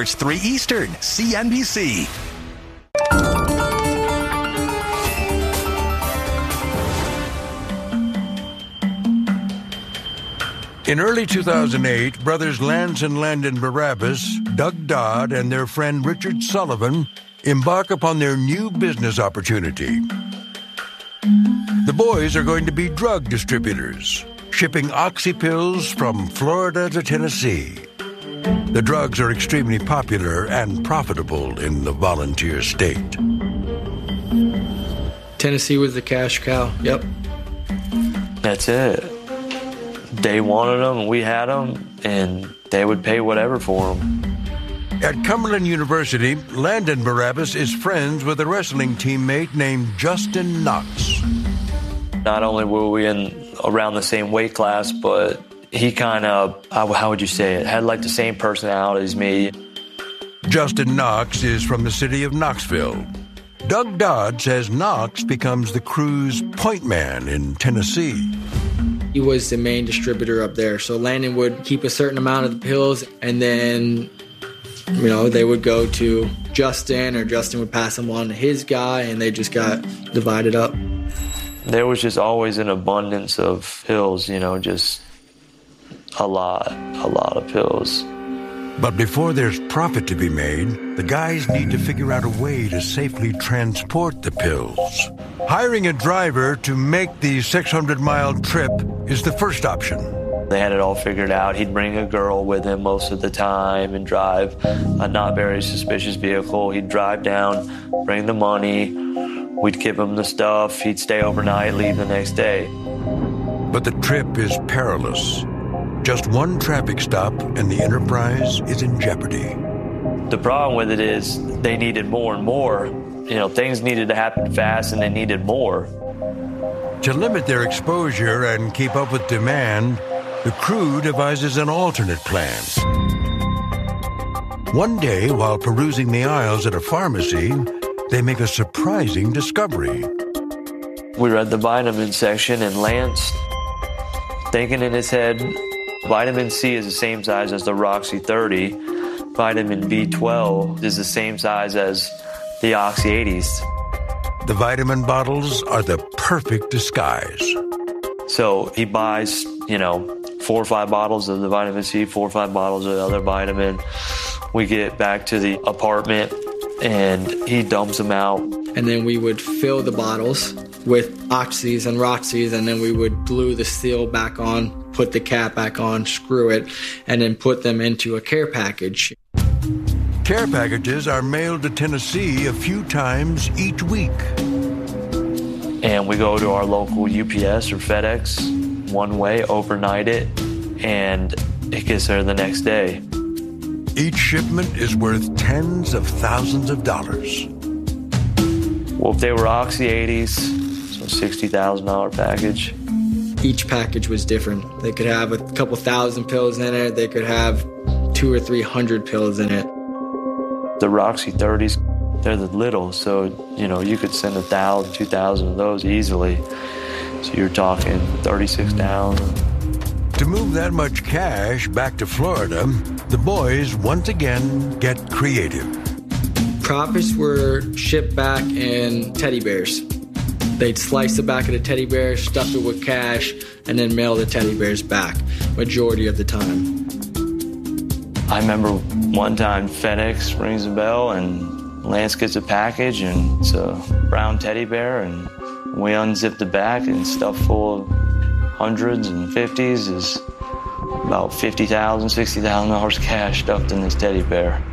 March 3 Eastern, CNBC. In early 2008, brothers Lance and Landon Barabbas, Doug Dodd, and their friend Richard Sullivan embark upon their new business opportunity. The boys are going to be drug distributors, shipping oxy pills from Florida to Tennessee. The drugs are extremely popular and profitable in the volunteer state. Tennessee was the cash cow. Yep. That's it. They wanted them, and we had them, and they would pay whatever for them. At Cumberland University, Landon Barabbas is friends with a wrestling teammate named Justin Knox. Not only were we around the same weight class, but he kind of, how would you say it, had like the same personality as me. Justin Knox is from the city of Knoxville. Doug Dodd says Knox becomes the crew's point man in Tennessee. He was the main distributor up there, so Landon would keep a certain amount of the pills, and then, they would go to Justin, or Justin would pass them on to his guy, and they just got divided up. There was just always an abundance of pills, just a lot of pills. But before there's profit to be made, the guys need to figure out a way to safely transport the pills. Hiring a driver to make the 600-mile trip is the first option. They had it all figured out. He'd bring a girl with him most of the time and drive a not very suspicious vehicle. He'd drive down, bring the money. We'd give him the stuff. He'd stay overnight, leave the next day. But the trip is perilous. Just one traffic stop and the Enterprise is in jeopardy. The problem with it is they needed more and more. Things needed to happen fast, and they needed more. To limit their exposure and keep up with demand, the crew devises an alternate plan. One day, while perusing the aisles at a pharmacy, they make a surprising discovery. We read the vitamin section, and Lance, thinking in his head, vitamin C is the same size as the Roxy 30. Vitamin B12 is the same size as the Oxy 80s. The vitamin bottles are the perfect disguise. So he buys, 4 or 5 bottles of the vitamin C, 4 or 5 bottles of the other vitamin. We get back to the apartment, and he dumps them out. And then we would fill the bottles with Oxys and Roxys, and then we would glue the seal back on, put the cap back on, screw it, and then put them into a care package. Care packages are mailed to Tennessee a few times each week. And we go to our local UPS or FedEx one way, overnight it, and it gets there the next day. Each shipment is worth tens of thousands of dollars. Well, if they were Oxy 80s, so $60,000 package. Each package was different. They could have a couple thousand pills in it. They could have 200 or 300 pills in it. The Roxy 30s, they're the little, so, you could send 1,000, 2,000 of those easily. So you're talking 36,000. To move that much cash back to Florida, the boys once again get creative. Profits were shipped back in teddy bears. They'd slice the back of the teddy bear, stuff it with cash, and then mail the teddy bears back, majority of the time. I remember one time FedEx rings a bell and Lance gets a package, and it's a brown teddy bear, and we unzip the back, and stuff full of hundreds and 50s is about $50,000, $60,000 cash stuffed in this teddy bear.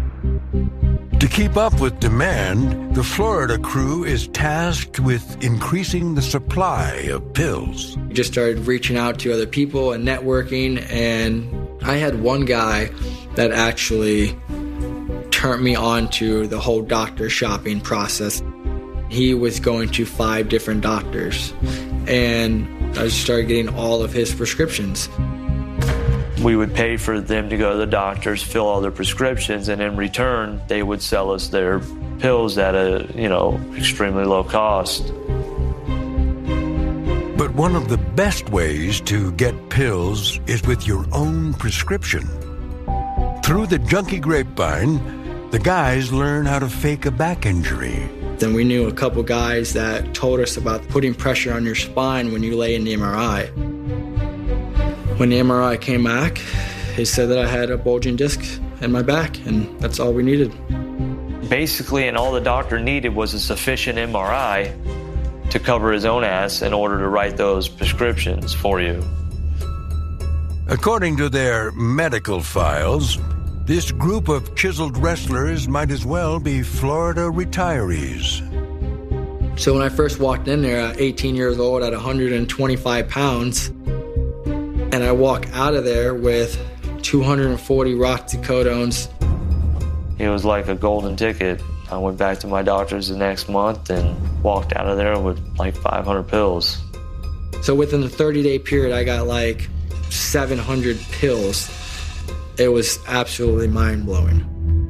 To keep up with demand, the Florida crew is tasked with increasing the supply of pills. We just started reaching out to other people and networking, and I had one guy that actually turned me on to the whole doctor shopping process. He was going to 5 different doctors, and I just started getting all of his prescriptions. We would pay for them to go to the doctors, fill all their prescriptions, and in return, they would sell us their pills at a, extremely low cost. But one of the best ways to get pills is with your own prescription. Through the junkie grapevine, the guys learn how to fake a back injury. Then we knew a couple guys that told us about putting pressure on your spine when you lay in the MRI. When the MRI came back, they said that I had a bulging disc in my back, and that's all we needed. Basically, and all the doctor needed was a sufficient MRI to cover his own ass in order to write those prescriptions for you. According to their medical files, this group of chiseled wrestlers might as well be Florida retirees. So when I first walked in there at 18 years old at 125 pounds, and I walk out of there with 240 roxycodones. It was like a golden ticket. I went back to my doctor's the next month and walked out of there with like 500 pills. So within the 30-day period, I got like 700 pills. It was absolutely mind-blowing.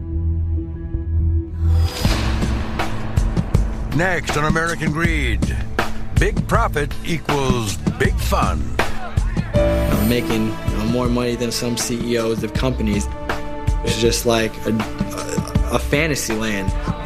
Next on American Greed, big profit equals big fun. I'm making more money than some CEOs of companies. It's just like a fantasy land.